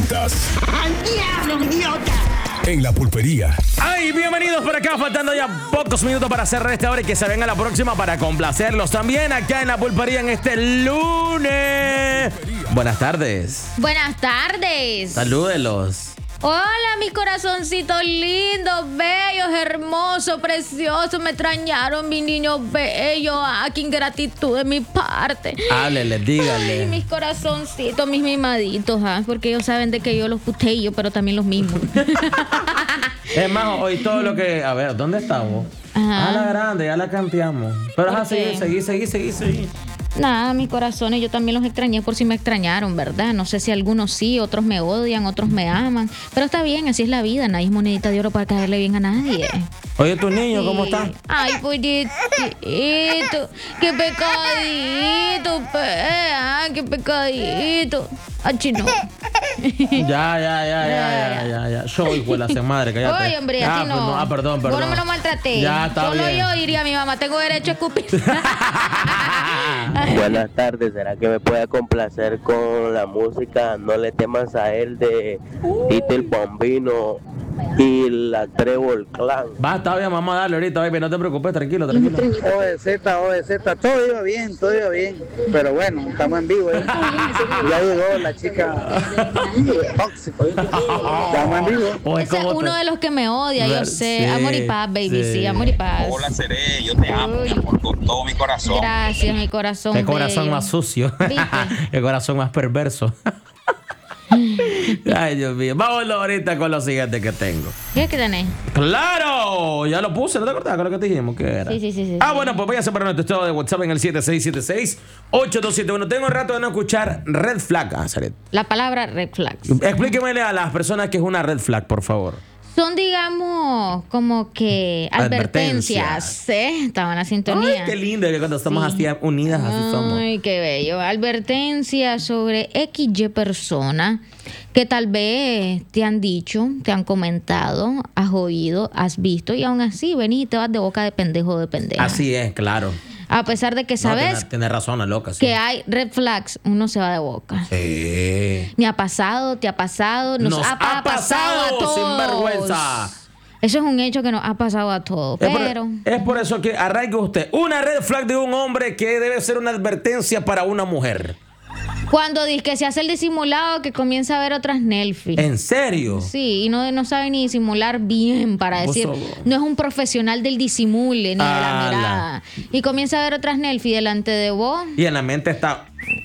preguntas. ¡Al diablo, idiota! En la pulpería. ¡Ay, bienvenidos por acá! Faltando ya pocos minutos para cerrar esta hora y que se venga la próxima para complacerlos también acá en la pulpería en este lunes. Buenas tardes. Buenas tardes. Salúdelos. Hola, mis corazoncitos lindos, bellos, hermosos, preciosos. Me extrañaron, mis niños bellos. Ah, qué ingratitud de mi parte. Háblele, dígale. Ay, mis corazoncitos, mis mimaditos, porque ellos saben de que yo los puteyo, pero también los mismos. Es más, hoy todo lo que... A ver, ¿dónde estamos? Ajá. A la grande, ya la canteamos. Pero ¿Por ajá, qué? seguí. Nada, mis corazones, yo también los extrañé por si me extrañaron, ¿verdad? No sé si algunos sí, otros me odian, otros me aman. Pero está bien, así es la vida. Nadie es monedita de oro para caerle bien a nadie. Oye, tus niños, ¿cómo Sí. están? Ay, pollito, qué pecadito, qué pecadito. Ay, chino. Ya. Soy hijo de la madre, cállate. Oye, hombre, Ah, así pues no. Perdón. Vos no me lo maltraté. Ya, está Solo bien. yo diría a mi mamá, tengo derecho a escupir. Buenas tardes, ¿será que me puede complacer con la música No le temas a él de Tito el Bambino y la Trevor Clan? Va, está bien, vamos a darle ahorita, baby, no te preocupes, tranquilo. ODZ, todo iba bien, pero bueno, estamos en vivo, ¿eh? Ya llegó la chica tóxica, estamos en vivo. Oye, Ese es ¿cómo uno te- de los que me odia, yo sé. Sí, Amor y paz, baby, sí, amor y paz. Hola, Seré, yo te amo, mi amor, con todo mi corazón. Gracias, mi corazón. Qué corazón bello. más sucio. ¿Viste? Qué corazón más perverso. Ay, Dios mío. Vámonos ahorita con lo siguiente que tengo. ¿Qué que tenés? ¡Claro! Ya lo puse, ¿no te acordás con lo que te dijimos? ¿Qué era? Sí. Bueno, pues váyase para nuestro estado de WhatsApp en el 7676-8271. Tengo un rato de no escuchar Red Flag. Saret. La palabra red flags. Explíquemele a las personas qué es una Red Flag, por favor. Son, digamos, como que advertencias. Estaba en la sintonía. Ay, qué lindo que cuando estamos así unidas, así somos. Ay, qué bello. Advertencias sobre XY persona que tal vez te han dicho, te han comentado, has oído, has visto y aún así venís y te vas de boca de pendejo o de pendeja. Así es, claro. A pesar de que sabes No, tienes razón, la loca. Sí. que hay red flags, uno se va de boca. Sí. Me ha pasado, te ha pasado, nos ha pasado a todos. Sinvergüenza. Eso es un hecho que nos ha pasado a todos. Pero Es por eso que arranque usted. Una red flag de un hombre que debe ser una advertencia para una mujer. cuando dice que se hace el disimulado, que comienza a ver otras Nelfi. ¿En serio? Sí, y no sabe ni disimular bien para Vos decir, sos- no es un profesional del disimule ni de la Ala. mirada. Y comienza a ver otras Nelfi delante de vos. Y en la mente está...